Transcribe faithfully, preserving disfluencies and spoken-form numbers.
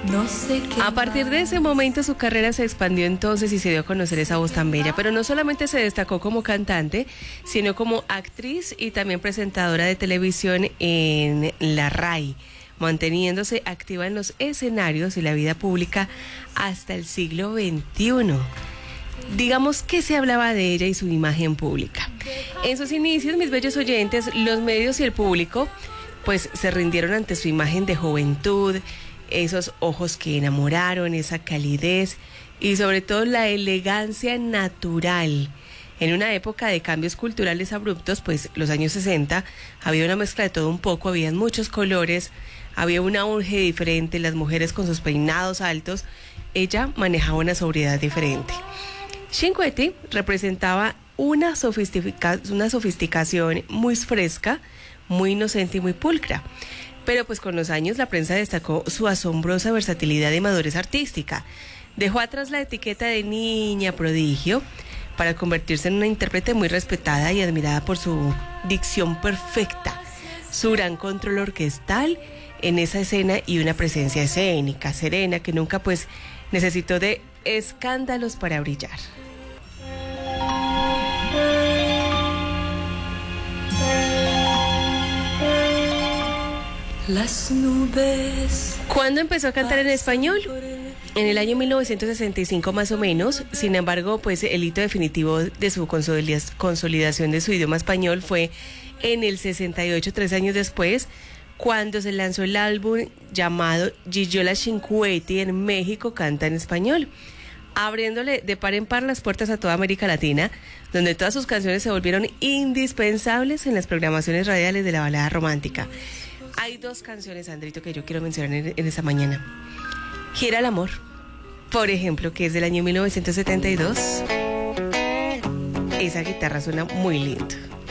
No sé qué A partir de ese momento su carrera se expandió entonces y se dio a conocer esa voz tan bella, pero no solamente se destacó como cantante, sino como actriz y también presentadora de televisión en la RAI, manteniéndose activa en los escenarios y la vida pública hasta el siglo veintiuno. Digamos que se hablaba de ella y su imagen pública. En sus inicios, mis bellos oyentes, los medios y el público, pues se rindieron ante su imagen de juventud, esos ojos que enamoraron, esa calidez y sobre todo la elegancia natural. En una época de cambios culturales abruptos, pues los años sesenta, había una mezcla de todo un poco, había muchos colores, había un auge diferente, las mujeres con sus peinados altos, ella manejaba una sobriedad diferente. Cinquetti representaba una, sofistica, una sofisticación muy fresca, muy inocente y muy pulcra. Pero pues con los años la prensa destacó su asombrosa versatilidad y madurez artística. Dejó atrás la etiqueta de niña prodigio para convertirse en una intérprete muy respetada y admirada por su dicción perfecta, su gran control orquestal en esa escena y una presencia escénica, serena, que nunca pues necesitó de escándalos para brillar. Las nubes. ¿Cuándo empezó a cantar en español? En el año mil novecientos sesenta y cinco más o menos. Sin embargo, pues el hito definitivo de su consolidación de su idioma español fue en el sesenta y ocho, tres años después, cuando se lanzó el álbum llamado Gigiola Cinquetti en México canta en español, abriéndole de par en par las puertas a toda América Latina, donde todas sus canciones se volvieron indispensables en las programaciones radiales de la balada romántica. Hay dos canciones, Andrito, que yo quiero mencionar en, en esta mañana. Gira el amor, por ejemplo, que es del año mil novecientos setenta y dos. Esa guitarra suena muy lindo.